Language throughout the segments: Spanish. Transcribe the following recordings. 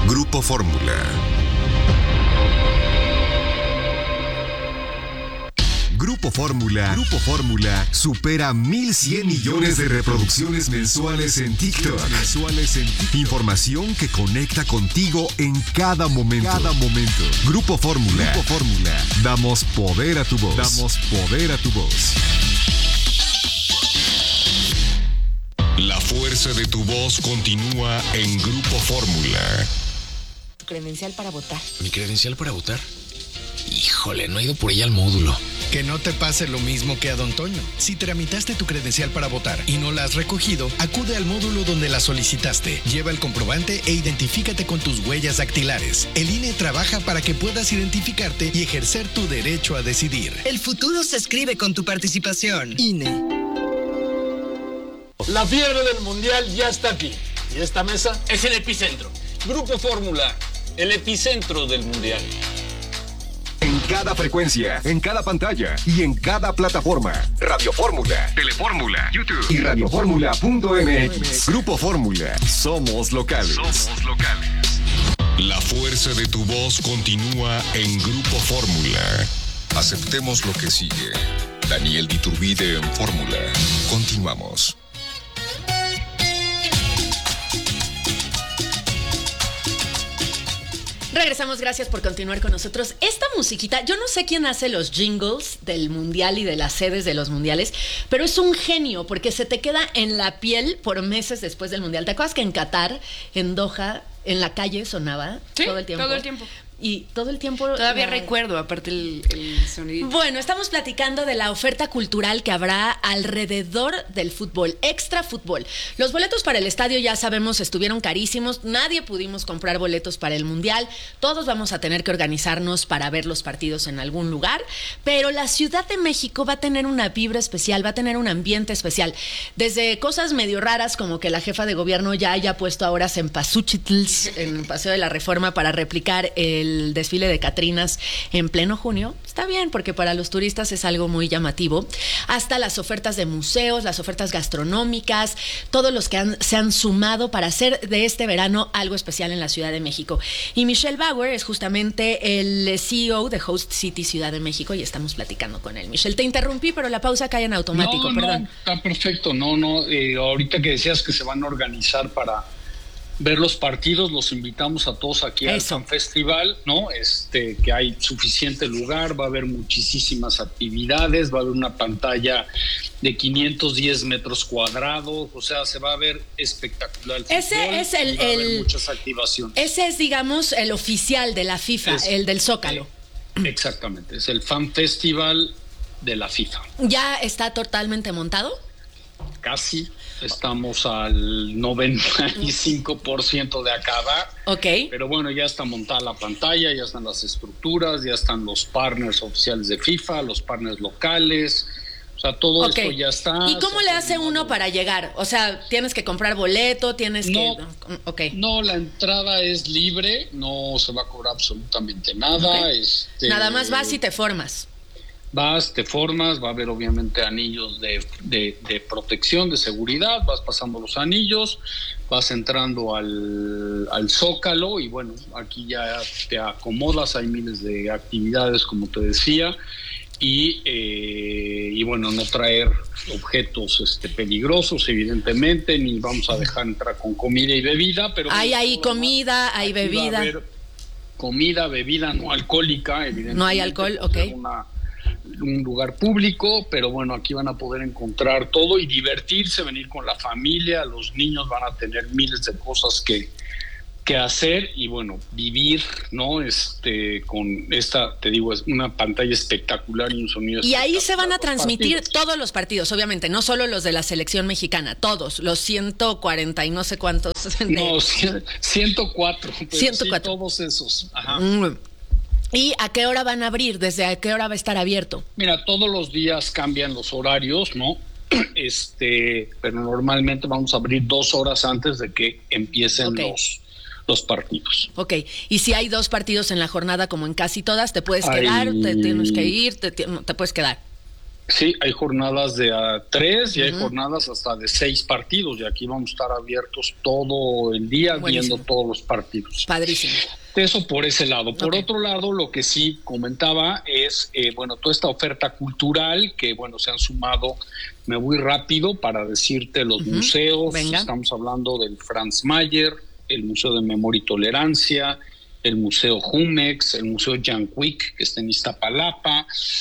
Grupo Fórmula. Grupo Fórmula supera 1,100 millones de reproducciones mensuales en TikTok. Información que conecta contigo en cada momento. Grupo Fórmula. Damos poder a tu voz. La fuerza de tu voz continúa en Grupo Fórmula. Credencial para votar. ¿Mi credencial para votar? Híjole, no he ido por ella al módulo. Que no te pase lo mismo que a Don Toño. Si tramitaste tu credencial para votar y no la has recogido, acude al módulo donde la solicitaste. Lleva el comprobante e identifícate con tus huellas dactilares. El INE trabaja para que puedas identificarte y ejercer tu derecho a decidir. El futuro se escribe con tu participación. INE. La fiebre del mundial ya está aquí. Y esta mesa es el epicentro. Grupo Fórmula, el epicentro del mundial. En cada frecuencia, en cada pantalla y en cada plataforma. Radio Fórmula, Telefórmula, YouTube y radioformula.mx. Grupo Fórmula. Somos locales. La fuerza de tu voz continúa en Grupo Fórmula. Aceptemos lo que sigue. Daniel Iturbide en Fórmula. Continuamos. Regresamos, gracias por continuar con nosotros. Esta musiquita, yo no sé quién hace los jingles del mundial y de las sedes de los mundiales, pero es un genio porque se te queda en la piel por meses después del mundial. ¿Te acuerdas que en Qatar, en Doha, en la calle sonaba todo el tiempo? Todo el tiempo. Y todo el tiempo... Todavía recuerdo, aparte el sonido. Bueno, estamos platicando de la oferta cultural que habrá alrededor del fútbol, extra fútbol. Los boletos para el estadio, ya sabemos, estuvieron carísimos. Nadie pudimos comprar boletos para el Mundial. Todos vamos a tener que organizarnos para ver los partidos en algún lugar. Pero la Ciudad de México va a tener una vibra especial, va a tener un ambiente especial. Desde cosas medio raras, como que la jefa de gobierno ya haya puesto ahora cempasúchitls en el Paseo de la Reforma para replicar el desfile de Catrinas en pleno junio. Está bien, porque para los turistas es algo muy llamativo. Hasta las ofertas de museos, las ofertas gastronómicas, todos los que se han sumado para hacer de este verano algo especial en la Ciudad de México. Y Michelle Bauer es justamente el CEO de Host City Ciudad de México y estamos platicando con él. Michelle, te interrumpí, pero la pausa cae en automático, perdón. No, está perfecto. Ahorita que decías que se van a organizar para ver los partidos, los invitamos a todos aquí al Fan Festival, ¿no? Que hay suficiente lugar, va a haber muchísimas actividades, va a haber una pantalla de 510 metros cuadrados, o sea, se va a ver espectacular. Ese es va a haber muchas activaciones. Ese es, digamos, el oficial de la FIFA, el del Zócalo. Exactamente, es el Fan Festival de la FIFA. ¿Ya está totalmente montado? Casi. Estamos al 95% de acabar. Ok. Pero bueno, ya está montada la pantalla, ya están las estructuras, ya están los partners oficiales de FIFA, los partners locales. O sea, todo esto ya está. ¿Y cómo le hace uno para llegar? O sea, ¿tienes que comprar boleto? ¿Tienes que...? Okay. No, la entrada es libre, no se va a cobrar absolutamente nada. Okay. Nada más vas y te formas. Vas, te formas, va a haber obviamente anillos de protección, de seguridad, vas pasando los anillos, vas entrando al Zócalo y bueno, aquí ya te acomodas, hay miles de actividades como te decía y bueno, no traer objetos peligrosos evidentemente, ni vamos a dejar entrar con comida y bebida, pero... Hay comida, hay bebida. Comida, bebida no alcohólica, evidentemente. No hay alcohol, ok. Un lugar público, pero bueno, aquí van a poder encontrar todo y divertirse, venir con la familia, los niños van a tener miles de cosas que hacer y bueno, vivir, ¿no? Con esta, te digo, es una pantalla espectacular y un sonido espectacular. Y ahí se van a transmitir todos los partidos, obviamente, no solo los de la selección mexicana, todos, los 140 y no sé cuántos. No, 104, pero 104. Sí, todos esos. Ajá. ¿Y a qué hora van a abrir? ¿Desde a qué hora va a estar abierto? Mira, todos los días cambian los horarios, ¿no? Pero normalmente vamos a abrir 2 horas antes de que empiecen los partidos. Ok, y si hay 2 partidos en la jornada como en casi todas, ¿te puedes quedar? ¿Te tienes que ir? ¿Te puedes quedar? Sí, hay jornadas de 3 y hay jornadas hasta de 6 partidos, y aquí vamos a estar abiertos todo el día. Buenísimo. Viendo todos los partidos. Padrísimo. Eso por ese lado. Por otro lado, lo que sí comentaba es, toda esta oferta cultural que, se han sumado, me voy rápido para decirte los museos. Venga. Estamos hablando del Franz Mayer, el Museo de Memoria y Tolerancia, el Museo Jumex, el Museo Jan Quick, que está en Iztapalapa,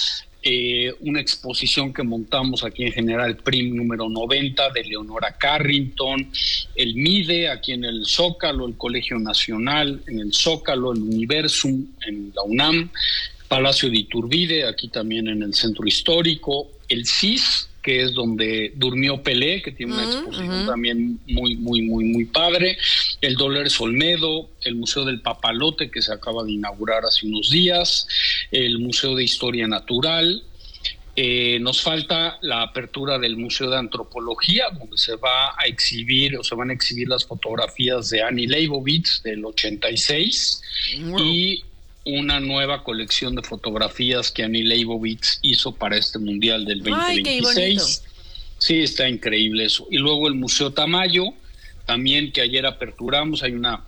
una exposición que montamos aquí en General Prim número 90 de Leonora Carrington, el MIDE aquí en el Zócalo, el Colegio Nacional en el Zócalo, el Universum en la UNAM, Palacio de Iturbide aquí también en el Centro Histórico, el CIS, que es donde durmió Pelé, que tiene una exposición también muy padre, el Dolores Olmedo, el Museo del Papalote, que se acaba de inaugurar hace unos días, el Museo de Historia Natural. Nos falta la apertura del Museo de Antropología, donde se va a exhibir, o se van a exhibir las fotografías de Annie Leibovitz del 86, y una nueva colección de fotografías que Annie Leibovitz hizo para este Mundial del 2026. ¡Ay, qué bonito! Sí, está increíble eso. Y luego el Museo Tamayo, también, que ayer aperturamos. Hay una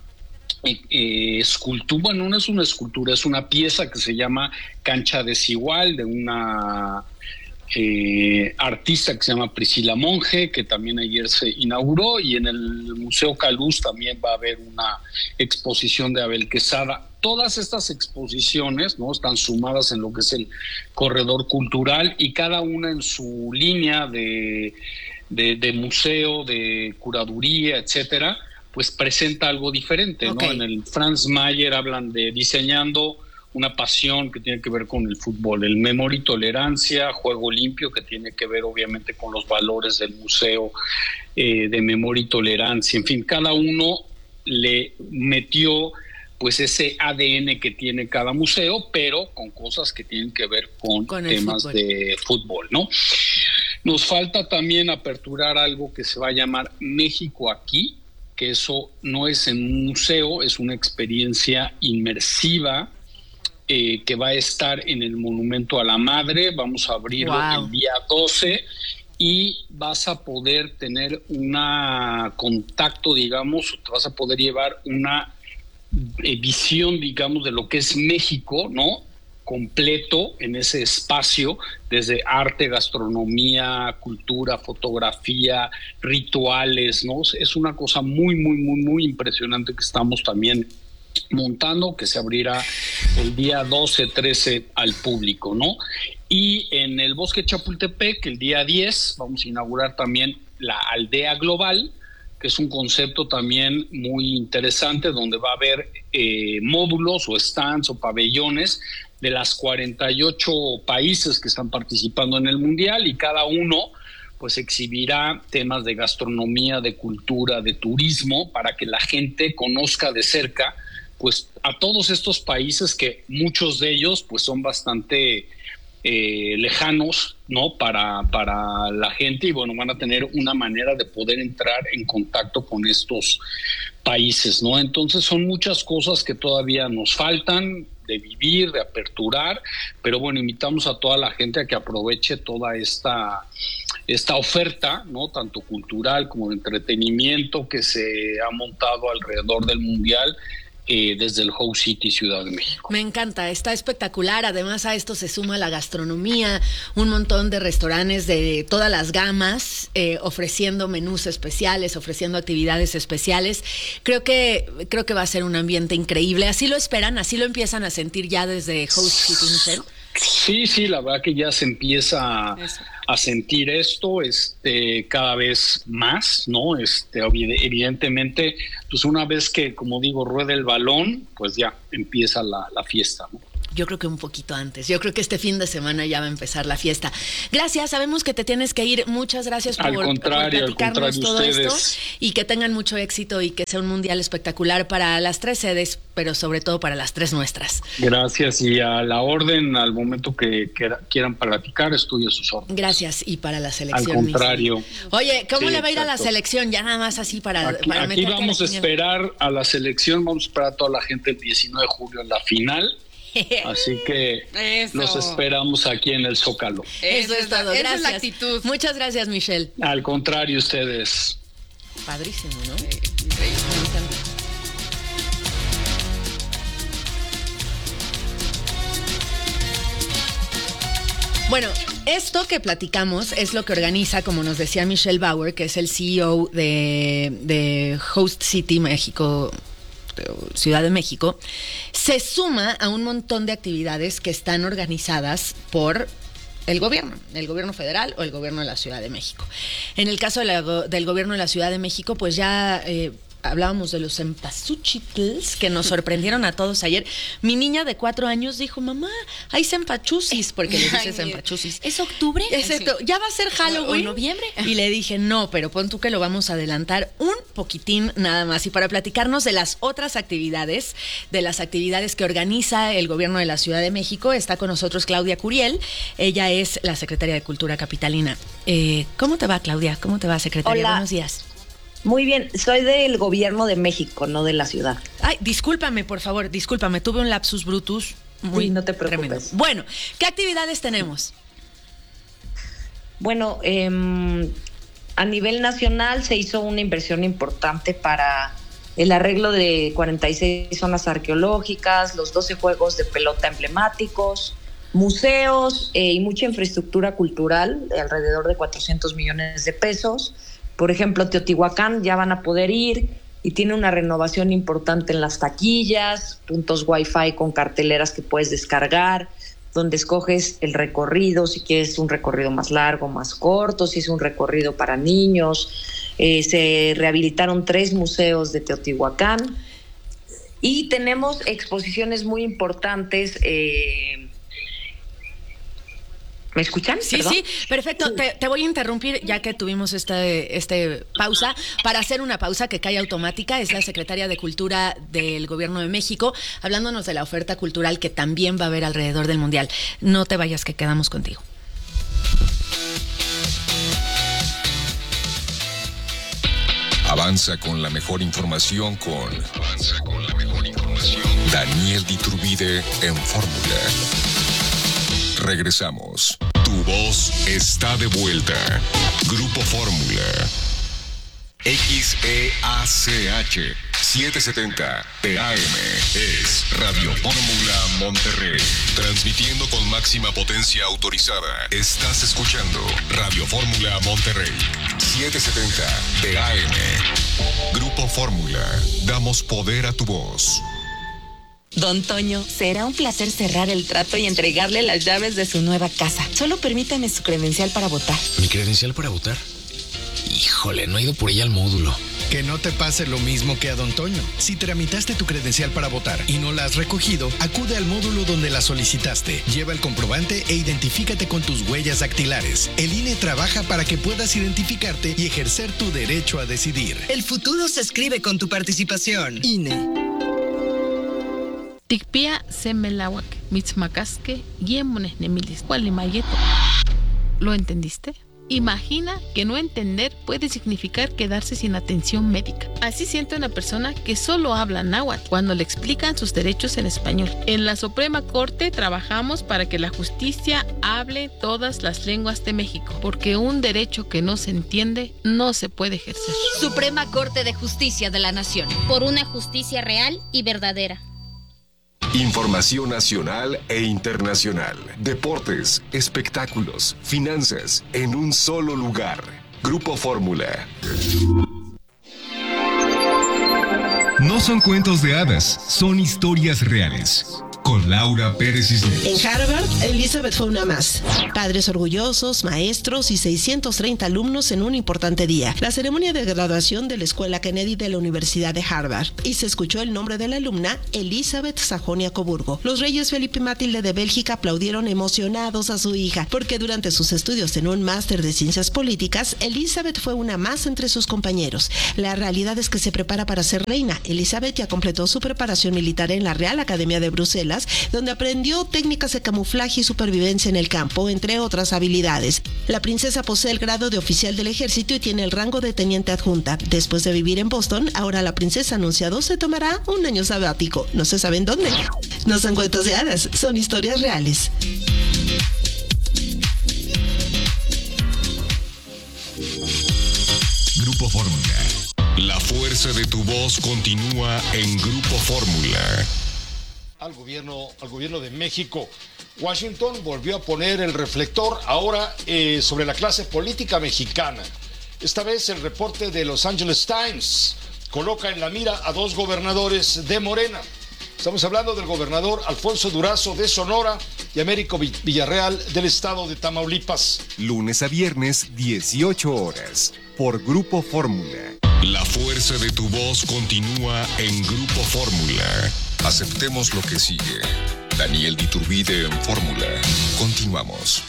escultura, no es una escultura, es una pieza que se llama Cancha Desigual, de una artista que se llama Priscila Monge, que también ayer se inauguró. Y en el Museo Caluz también va a haber una exposición de Abel Quesada. Todas estas exposiciones, ¿no?, están sumadas en lo que es el corredor cultural, y cada una en su línea de museo, de curaduría, etcétera, pues presenta algo diferente, ¿no? En el Franz Mayer hablan de diseñando una pasión que tiene que ver con el fútbol, el Memoria y Tolerancia, Juego Limpio, que tiene que ver obviamente con los valores del museo de Memoria y Tolerancia. En fin, cada uno le metió pues ese ADN que tiene cada museo, pero con cosas que tienen que ver con temas de fútbol, ¿no? Nos falta también aperturar algo que se va a llamar México Aquí, que eso no es en un museo, es una experiencia inmersiva que va a estar en el Monumento a la Madre. Vamos a abrirlo el día 12 y vas a poder tener un contacto, digamos, te vas a poder llevar una visión, digamos, de lo que es México, ¿no?, completo en ese espacio, desde arte, gastronomía, cultura, fotografía, rituales, ¿no? Es una cosa muy impresionante que estamos también montando, que se abrirá el día 12-13 al público, ¿no? Y en el Bosque Chapultepec, el día 10, vamos a inaugurar también la Aldea Global, que es un concepto también muy interesante, donde va a haber módulos o stands o pabellones de las 48 países que están participando en el Mundial, y cada uno pues exhibirá temas de gastronomía, de cultura, de turismo, para que la gente conozca de cerca pues a todos estos países, que muchos de ellos pues son bastante lejanos, ¿no?, para la gente, y bueno, van a tener una manera de poder entrar en contacto con estos países, ¿no? Entonces son muchas cosas que todavía nos faltan de vivir, de aperturar, pero bueno, invitamos a toda la gente a que aproveche toda esta oferta, ¿no?, tanto cultural como de entretenimiento, que se ha montado alrededor del Mundial, desde el House City, Ciudad de México. Me encanta, está espectacular. Además, a esto se suma la gastronomía, un montón de restaurantes de todas las gamas, ofreciendo menús especiales, ofreciendo actividades especiales. Creo que va a ser un ambiente increíble. ¿Así lo esperan? ¿Así lo empiezan a sentir ya desde House City? Sí, la verdad que ya se empieza a sentir esto cada vez más, ¿no? Evidentemente, pues una vez que, como digo, rueda el balón, pues ya empieza la fiesta, ¿no? Yo creo que un poquito antes. Yo creo que este fin de semana ya va a empezar la fiesta. Gracias, sabemos que te tienes que ir. Muchas gracias por platicarnos todo esto, y que tengan mucho éxito y que sea un mundial espectacular para las 3 sedes, pero sobre todo para las 3 nuestras. Gracias, y a la orden, al momento que quieran platicar, estoy a sus órdenes. Gracias, y para la selección. Al contrario. Oye, ¿cómo le va a ir a la selección? Ya nada más así para aquí vamos a esperar a la selección, vamos a esperar a toda la gente el 19 de julio en la final. Así que los esperamos aquí en el Zócalo. Eso es todo, gracias. Esa es la actitud. Muchas gracias, Michelle. Al contrario, ustedes. Padrísimo, ¿no? Increíble, me encanta. Bueno, esto que platicamos es lo que organiza, como nos decía Michelle Bauer, que es el CEO de Host City México, Ciudad de México, se suma a un montón de actividades que están organizadas por el gobierno federal o el gobierno de la Ciudad de México. En el caso del gobierno de la Ciudad de México, pues ya hablábamos de los cempasúchitls que nos sorprendieron a todos ayer. Mi niña de 4 años dijo, mamá, hay cempachusis, porque le dice cempachusis. ¿Es octubre? Exacto, ya va a ser Halloween. ¿O noviembre? Y le dije, no, pero pon tú que lo vamos a adelantar un poquitín nada más. Y para platicarnos de las otras actividades, de las actividades que organiza el gobierno de la Ciudad de México, está con nosotros Claudia Curiel. Ella es la secretaria de Cultura capitalina. ¿Cómo te va, Claudia? ¿Cómo te va, secretaria? Hola. Buenos días. Muy bien, soy del gobierno de México, no de la ciudad. Ay, discúlpame, por favor, discúlpame, tuve un lapsus brutus muy Sí, no te preocupes. tremendo. Bueno, ¿qué actividades tenemos? Bueno, a nivel nacional se hizo una inversión importante para el arreglo de 46 zonas arqueológicas, los 12 juegos de pelota emblemáticos, museos y mucha infraestructura cultural de alrededor de 400 millones de pesos. Por ejemplo, Teotihuacán ya van a poder ir y tiene una renovación importante en las taquillas, puntos Wi-Fi con carteleras que puedes descargar, donde escoges el recorrido, si quieres un recorrido más largo, más corto, si es un recorrido para niños. Se rehabilitaron 3 museos de Teotihuacán y tenemos exposiciones muy importantes. ¿Me escuchan? Sí, ¿Perdón? sí, perfecto. Te voy a interrumpir ya que tuvimos este pausa para hacer una pausa que cae automática. Es la secretaria de Cultura del Gobierno de México hablándonos de la oferta cultural que también va a haber alrededor del Mundial. No te vayas, que quedamos contigo. Avanza con la mejor información con Daniel Diturbide en Fórmula. Regresamos. Tu voz está de vuelta. Grupo Fórmula. XEACH 770 PM es Radio Fórmula Monterrey. Transmitiendo con máxima potencia autorizada. Estás escuchando Radio Fórmula Monterrey 770 AM. Grupo Fórmula. Damos poder a tu voz. Don Toño, será un placer cerrar el trato y entregarle las llaves de su nueva casa. Solo permítame su credencial para votar. ¿Mi credencial para votar? Híjole, no he ido por ella al módulo. Que no te pase lo mismo que a Don Toño. Si tramitaste tu credencial para votar y no la has recogido, acude al módulo donde la solicitaste. Lleva el comprobante e identifícate con tus huellas dactilares. El INE trabaja para que puedas identificarte y ejercer tu derecho a decidir. El futuro se escribe con tu participación. INE. Tikpia semelawak, mitzmacasque, yemones nemilis, gualimayeto. ¿Lo entendiste? Imagina que no entender puede significar quedarse sin atención médica. Así siente una persona que solo habla náhuatl cuando le explican sus derechos en español. En la Suprema Corte trabajamos para que la justicia hable todas las lenguas de México, porque un derecho que no se entiende no se puede ejercer. Suprema Corte de Justicia de la Nación. Por una justicia real y verdadera. Información nacional e internacional. Deportes, espectáculos, finanzas, en un solo lugar. Grupo Fórmula. No son cuentos de hadas, son historias reales. Con Laura Pérez Cisneros. En Harvard, Elizabeth fue una más. Padres orgullosos, maestros y 630 alumnos en un importante día. La ceremonia de graduación de la Escuela Kennedy de la Universidad de Harvard. Y se escuchó el nombre de la alumna, Elizabeth Sajonia Coburgo. Los reyes Felipe y Matilde de Bélgica aplaudieron emocionados a su hija, porque durante sus estudios en un máster de ciencias políticas, Elizabeth fue una más entre sus compañeros. La realidad es que se prepara para ser reina. Elizabeth ya completó su preparación militar en la Real Academia de Bruselas Tamaulipas, donde aprendió técnicas de camuflaje y supervivencia en el campo, entre otras habilidades. La princesa posee el grado de oficial del ejército y tiene el rango de teniente adjunta. Después de vivir en Boston, ahora la princesa anunciado se tomará un año sabático. No se sabe en dónde. No son cuentos de hadas, son historias reales. Grupo Fórmula. La fuerza de tu voz continúa en Grupo Fórmula. Al gobierno de México. Washington volvió a poner el reflector ahora sobre la clase política mexicana. Esta vez el reporte de Los Angeles Times coloca en la mira a 2 gobernadores de Morena. Estamos hablando del gobernador Alfonso Durazo de Sonora y Américo Villarreal del estado de Tamaulipas. Lunes a viernes, 18 horas, por Grupo Fórmula. La fuerza de tu voz continúa en Grupo Fórmula. Aceptemos lo que sigue. Daniel Diturbide en Fórmula. Continuamos.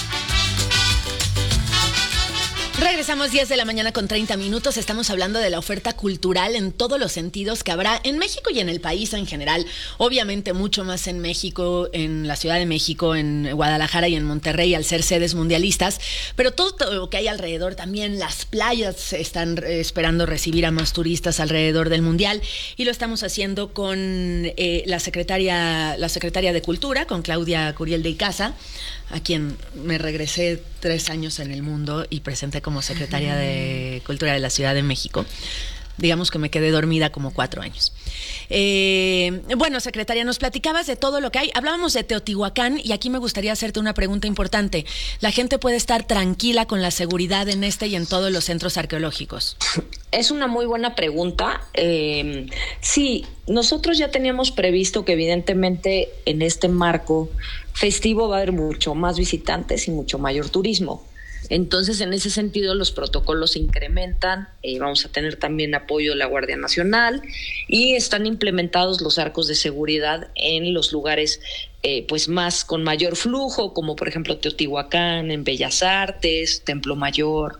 Regresamos 10 de la mañana con 30 minutos. Estamos hablando de la oferta cultural en todos los sentidos que habrá en México y en el país en general. Obviamente mucho más en México, en la Ciudad de México, en Guadalajara y en Monterrey al ser sedes mundialistas. Pero todo lo que hay alrededor también, las playas están esperando recibir a más turistas alrededor del Mundial. Y lo estamos haciendo con la secretaria de Cultura, con Claudia Curiel de Icaza, a quien me regresé 3 años en el mundo y presenté como secretaria de Cultura de la Ciudad de México. Digamos que me quedé dormida como 4 años. Bueno, secretaria, nos platicabas de todo lo que hay. Hablábamos de Teotihuacán y aquí me gustaría hacerte una pregunta importante. ¿La gente puede estar tranquila con la seguridad en este y en todos los centros arqueológicos? Es una muy buena pregunta. Sí, nosotros ya teníamos previsto que evidentemente en este marco festivo va a haber mucho más visitantes y mucho mayor turismo. Entonces, en ese sentido, los protocolos se incrementan, vamos a tener también apoyo de la Guardia Nacional y están implementados los arcos de seguridad en los lugares pues más con mayor flujo, como por ejemplo Teotihuacán, en Bellas Artes, Templo Mayor,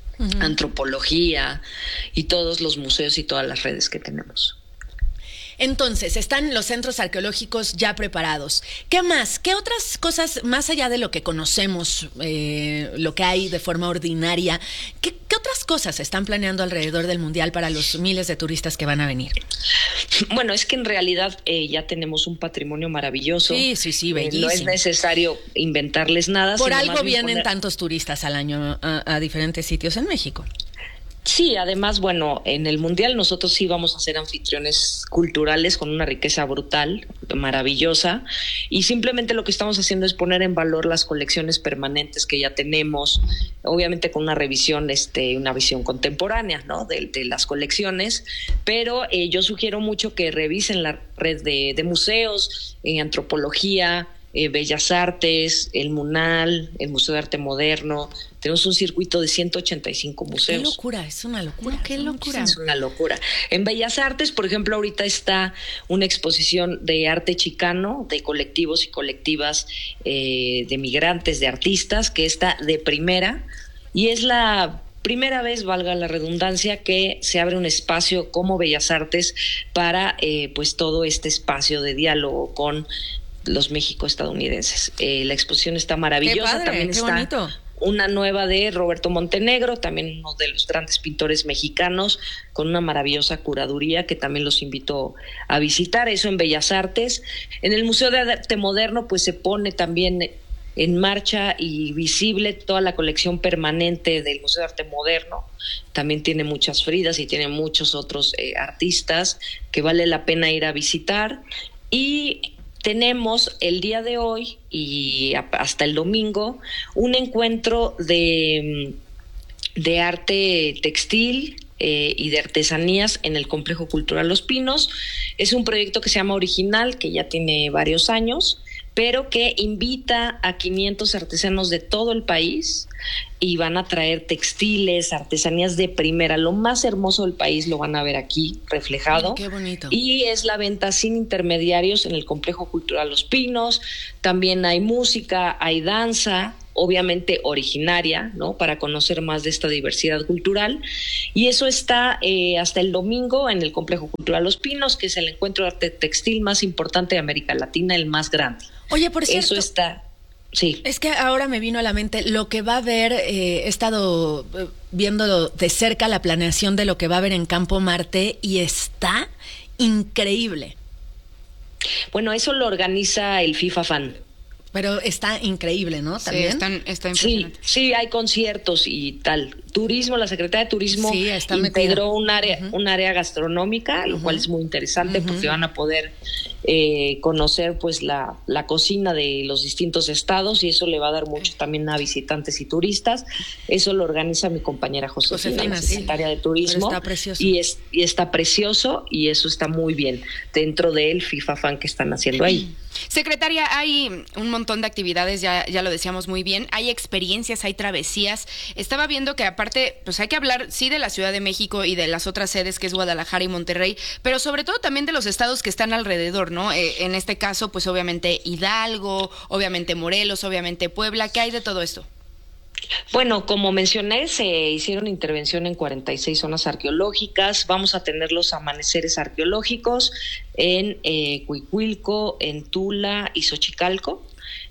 Antropología y todos los museos y todas las redes que tenemos. Entonces, están los centros arqueológicos ya preparados. ¿Qué más? ¿Qué otras cosas, más allá de lo que conocemos, lo que hay de forma ordinaria, qué otras cosas se están planeando alrededor del Mundial para los miles de turistas que van a venir? Bueno, es que en realidad ya tenemos un patrimonio maravilloso. Sí, bellísimo. No es necesario inventarles nada. Por algo vienen tantos turistas al año a diferentes sitios en México. Sí, además, bueno, en el Mundial nosotros sí vamos a ser anfitriones culturales con una riqueza brutal, maravillosa, y simplemente lo que estamos haciendo es poner en valor las colecciones permanentes que ya tenemos, obviamente con una revisión, una visión contemporánea, ¿no? de las colecciones, pero yo sugiero mucho que revisen la red de museos, antropología, Bellas Artes, el MUNAL, el Museo de Arte Moderno. Tenemos un circuito de 185 museos. ¡Qué locura! Es una locura. ¡Qué locura! Es una locura. En Bellas Artes, por ejemplo, ahorita está una exposición de arte chicano, de colectivos y colectivas de migrantes, de artistas, que está de primera, y es la primera vez, valga la redundancia, que se abre un espacio como Bellas Artes para pues todo este espacio de diálogo con los México-estadounidenses. La exposición está maravillosa. Qué padre, también qué está bonito. Una nueva de Roberto Montenegro, también uno de los grandes pintores mexicanos, con una maravillosa curaduría que también los invito a visitar. Eso en Bellas Artes. En el Museo de Arte Moderno pues se pone también en marcha y visible toda la colección permanente del Museo de Arte Moderno. También tiene muchas Fridas y tiene muchos otros artistas que vale la pena ir a visitar. Y tenemos el día de hoy y hasta el domingo un encuentro de arte textil y de artesanías en el Complejo Cultural Los Pinos. Es un proyecto que se llama Original, que ya tiene varios años, pero que invita a 500 artesanos de todo el país y van a traer textiles, artesanías de primera. Lo más hermoso del país lo van a ver aquí reflejado. Qué bonito. Y es la venta sin intermediarios en el Complejo Cultural Los Pinos. También hay música, hay danza, obviamente originaria, ¿no? Para conocer más de esta diversidad cultural. Y eso está hasta el domingo en el Complejo Cultural Los Pinos, que es el encuentro de arte textil más importante de América Latina, el más grande. Oye, por cierto, eso está... Sí. Es que ahora me vino a la mente lo que va a haber, he estado viendo de cerca la planeación de lo que va a haber en Campo Marte y está increíble. Bueno, eso lo organiza el FIFA Fan. Pero está increíble, ¿no? También. Sí, está impresionante. Sí, hay conciertos y tal. Turismo, la Secretaría de Turismo integró un área gastronómica, lo cual es muy interesante porque van a poder conocer pues la cocina de los distintos estados y eso le va a dar mucho también a visitantes y turistas. Eso lo organiza mi compañera Josefina, la secretaria de Turismo. Está precioso. Y está precioso y eso está muy bien dentro del FIFA Fan que están haciendo ahí. Secretaria, hay un montón de actividades, ya lo decíamos muy bien, hay experiencias, hay travesías. Estaba viendo que aparte, pues hay que hablar, sí, de la Ciudad de México y de las otras sedes que es Guadalajara y Monterrey, pero sobre todo también de los estados que están alrededor, ¿no? En este caso, pues obviamente Hidalgo, obviamente Morelos, obviamente Puebla. ¿Qué hay de todo esto? Bueno, como mencioné, se hicieron intervención en 46 zonas arqueológicas. Vamos a tener los amaneceres arqueológicos en Cuicuilco, en Tula y Xochicalco.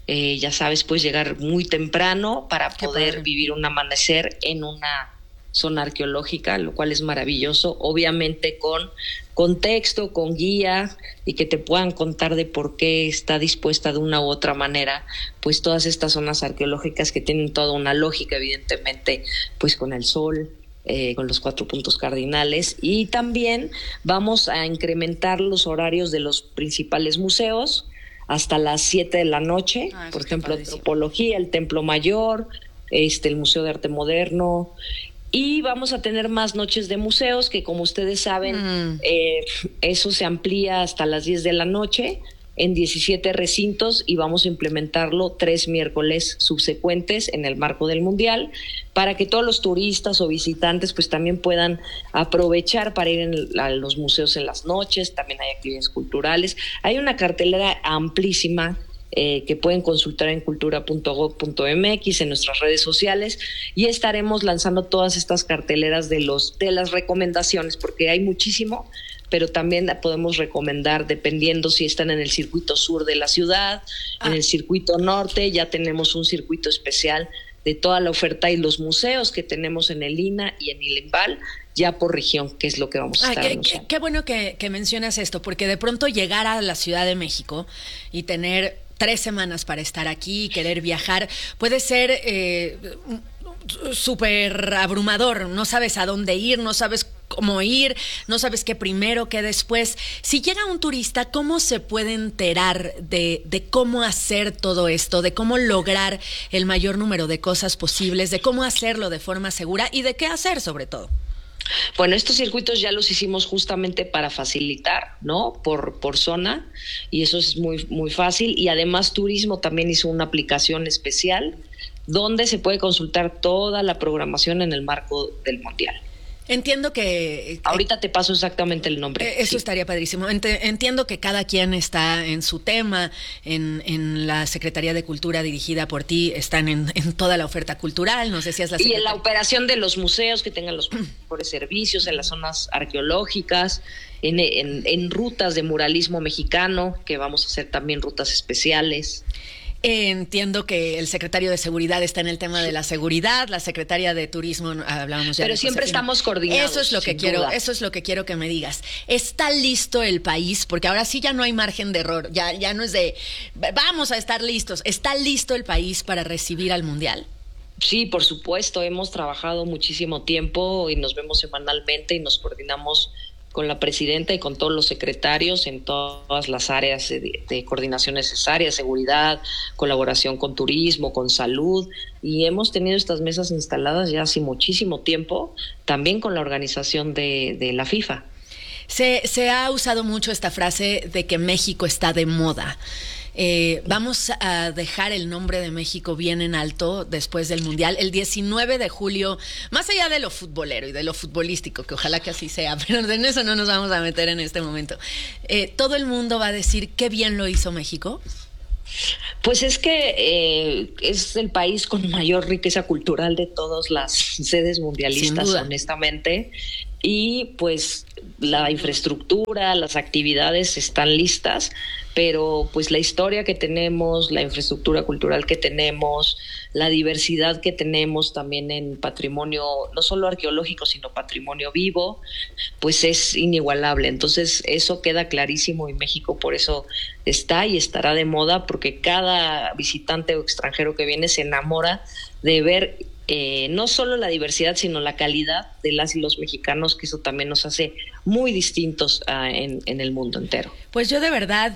Ya sabes, puedes llegar muy temprano para poder vivir un amanecer en una zona arqueológica, lo cual es maravilloso, obviamente con contexto, con guía y que te puedan contar de por qué está dispuesta de una u otra manera, pues todas estas zonas arqueológicas que tienen toda una lógica, evidentemente, pues con el sol, con los 4 puntos cardinales, y también vamos a incrementar los horarios de los principales museos hasta las 7 de la noche, por ejemplo, Antropología, el Templo Mayor, el Museo de Arte Moderno. Y vamos a tener más noches de museos que, como ustedes saben, eso se amplía hasta las 10 de la noche en 17 recintos y vamos a implementarlo 3 miércoles subsecuentes en el marco del Mundial para que todos los turistas o visitantes pues también puedan aprovechar para ir a los museos en las noches. También hay actividades culturales. Hay una cartelera amplísima que pueden consultar en cultura.gov.mx, en nuestras redes sociales, y estaremos lanzando todas estas carteleras de las recomendaciones, porque hay muchísimo, pero también podemos recomendar dependiendo si están en el circuito sur de la ciudad, en el circuito norte, ya tenemos un circuito especial de toda la oferta y los museos que tenemos en el INA y en el INVAL, ya por región, que es lo que vamos a estar anunciando. Qué bueno que mencionas esto, porque de pronto llegar a la Ciudad de México y tener 3 semanas para estar aquí y querer viajar puede ser súper abrumador. No sabes a dónde ir, no sabes cómo ir, no sabes qué primero, qué después. Si llega un turista, ¿cómo se puede enterar de cómo hacer todo esto, de cómo lograr el mayor número de cosas posibles, de cómo hacerlo de forma segura y de qué hacer sobre todo? Bueno, estos circuitos ya los hicimos justamente para facilitar, ¿no? Por zona, y eso es muy, muy fácil. Y además Turismo también hizo una aplicación especial donde se puede consultar toda la programación en el marco del Mundial. Entiendo que... Ahorita te paso exactamente el nombre. Eso estaría padrísimo. Entiendo que cada quien está en su tema, en la Secretaría de Cultura dirigida por ti, están en toda la oferta cultural, no sé si es la Y en la operación de los museos, que tengan los mejores servicios, en las zonas arqueológicas, en rutas de muralismo mexicano, que vamos a hacer también rutas especiales. Entiendo que el secretario de Seguridad está en el tema de la seguridad, la secretaria de Turismo, hablábamos ya. Pero siempre estamos coordinados. Eso es lo que quiero que me digas. ¿Está listo el país? Porque ahora sí ya no hay margen de error, ya no es de vamos a estar listos. ¿Está listo el país para recibir al Mundial? Sí, por supuesto, hemos trabajado muchísimo tiempo y nos vemos semanalmente y nos coordinamos con la presidenta y con todos los secretarios en todas las áreas de coordinación necesarias, seguridad, colaboración con turismo, con salud, y hemos tenido estas mesas instaladas ya hace muchísimo tiempo, también con la organización de la FIFA. Se ha usado mucho esta frase de que México está de moda. Vamos a dejar el nombre de México bien en alto después del Mundial. El 19 de julio, más allá de lo futbolero y de lo futbolístico, que ojalá que así sea, pero en eso no nos vamos a meter en este momento. ¿Todo el mundo va a decir qué bien lo hizo México? Pues es que es el país con mayor riqueza cultural de todas las sedes mundialistas, honestamente, y pues la infraestructura, las actividades están listas, pero pues la historia que tenemos, la infraestructura cultural que tenemos, la diversidad que tenemos también en patrimonio, no solo arqueológico, sino patrimonio vivo, pues es inigualable. Entonces eso queda clarísimo y México por eso está y estará de moda, porque cada visitante o extranjero que viene se enamora de ver no solo la diversidad, sino la calidad de las y los mexicanos, que eso también nos hace muy distintos en el mundo entero. Pues yo de verdad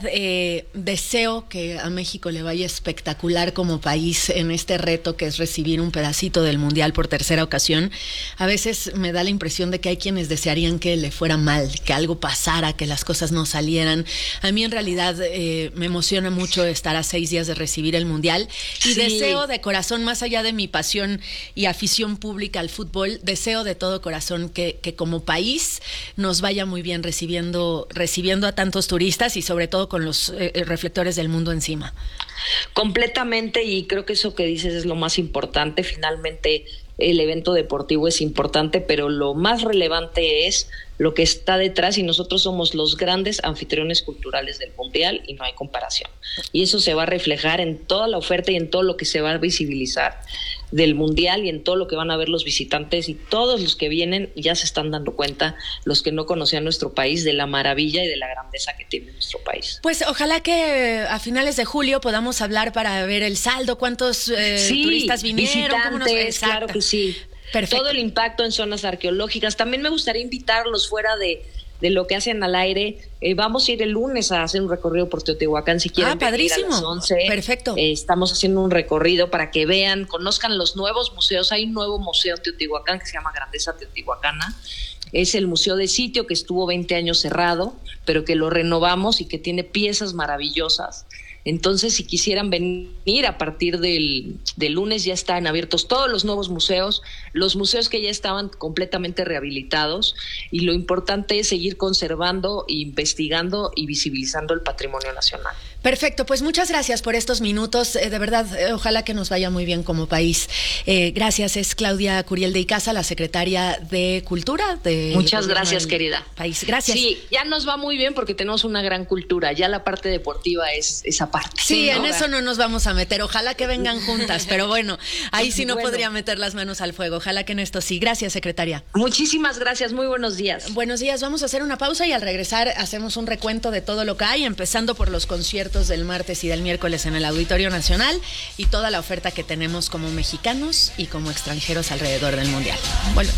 deseo que a México le vaya espectacular como país en este reto que es recibir un pedacito del Mundial por tercera ocasión. A veces me da la impresión de que hay quienes desearían que le fuera mal, que algo pasara, que las cosas no salieran. A mí en realidad me emociona mucho estar a 6 días de recibir el Mundial y deseo de corazón, más allá de mi pasión y afición pública al fútbol, deseo de todo corazón que como país nos vaya muy bien recibiendo a tantos turistas y sobre todo con los reflectores del mundo encima. Completamente, y creo que eso que dices es lo más importante. Finalmente el evento deportivo es importante, pero lo más relevante es lo que está detrás, y nosotros somos los grandes anfitriones culturales del Mundial y no hay comparación. Y eso se va a reflejar en toda la oferta y en todo lo que se va a visibilizar del Mundial y en todo lo que van a ver los visitantes, y todos los que vienen ya se están dando cuenta, los que no conocían nuestro país, de la maravilla y de la grandeza que tiene nuestro país. Pues ojalá que a finales de julio podamos hablar para ver el saldo, cuántos turistas vinieron, cómo nos... Claro que sí. Perfecto. Todo el impacto en zonas arqueológicas. También me gustaría invitarlos fuera de lo que hacen al aire. Vamos a ir el lunes a hacer un recorrido por Teotihuacán, si quieren venir a las 11. Perfecto. Estamos haciendo un recorrido para que vean, conozcan los nuevos museos. Hay un nuevo museo en Teotihuacán que se llama Grandeza Teotihuacana. Es el museo de sitio que estuvo 20 años cerrado, pero que lo renovamos y que tiene piezas maravillosas. Entonces, si quisieran venir a partir del lunes, ya están abiertos todos los nuevos museos, los museos que ya estaban completamente rehabilitados, y lo importante es seguir conservando, investigando y visibilizando el patrimonio nacional. Perfecto, pues muchas gracias por estos minutos, de verdad, ojalá que nos vaya muy bien como país. Gracias, es Claudia Curiel de Icaza, la secretaria de Cultura. Muchas gracias, querida. País. Gracias. Sí, ya nos va muy bien porque tenemos una gran cultura, ya la parte deportiva es esa parte. Sí, ¿no? En eso no nos vamos a meter, ojalá que vengan juntas, pero bueno, ahí sí no podría meter las manos al fuego, ojalá que en esto sí. Gracias, secretaria. Muchísimas gracias, muy buenos días. Buenos días, vamos a hacer una pausa y al regresar hacemos un recuento de todo lo que hay, empezando por los conciertos del martes y del miércoles en el Auditorio Nacional y toda la oferta que tenemos como mexicanos y como extranjeros alrededor del Mundial. Volvemos.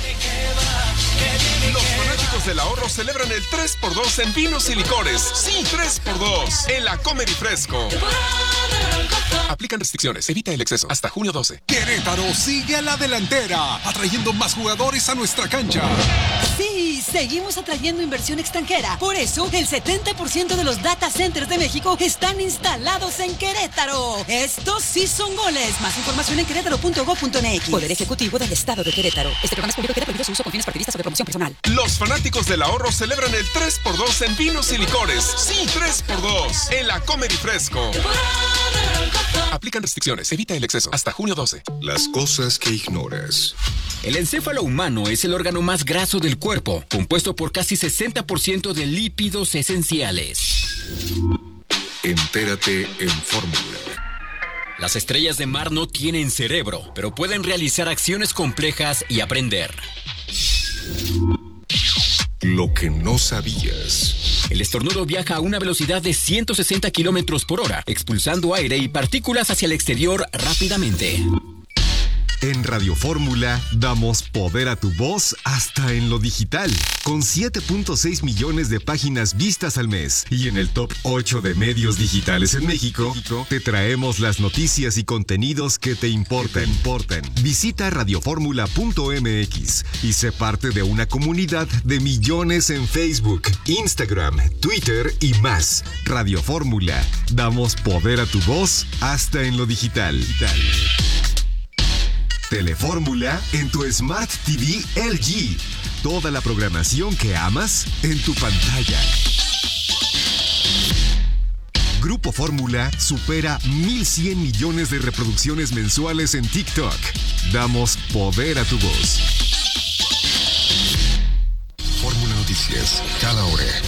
Los fanáticos del ahorro celebran el 3x2 en vinos y licores. Sí, 3x2 en la Comer y Fresco. Aplican restricciones, evita el exceso. Hasta junio 12. Querétaro sigue a la delantera, atrayendo más jugadores a nuestra cancha. Sí, seguimos atrayendo inversión extranjera. Por eso, el 70% de los data centers de México están instalados en Querétaro. Estos sí son goles. Más información en querétaro.gov.mx. Poder Ejecutivo del Estado de Querétaro. Este programa es público, queda prohibido su uso con fines partidistas o de promoción personal. Los fanáticos del ahorro celebran el 3x2 en vinos y licores. Sí, 3x2 en la Comer y Fresco. Aplican restricciones, evita el exceso. Hasta junio 12. Las cosas que ignoras. El encéfalo humano es el órgano más graso del cuerpo, compuesto por casi 60% de lípidos esenciales. Entérate en Fórmula. Las estrellas de mar no tienen cerebro, pero pueden realizar acciones complejas y aprender. Lo que no sabías. El estornudo viaja a una velocidad de 160 kilómetros por hora, expulsando aire y partículas hacia el exterior rápidamente. En Radio Fórmula damos poder a tu voz hasta en lo digital, con 7.6 millones de páginas vistas al mes. Y en el top 8 de medios digitales en México, te traemos las noticias y contenidos que te importan. Visita radioformula.mx y sé parte de una comunidad de millones en Facebook, Instagram, Twitter y más. Radio Fórmula, damos poder a tu voz hasta en lo digital. Telefórmula en tu Smart TV LG. Toda la programación que amas en tu pantalla. Grupo Fórmula supera 1,100 millones de reproducciones mensuales en TikTok. Damos poder a tu voz. Fórmula Noticias, cada hora.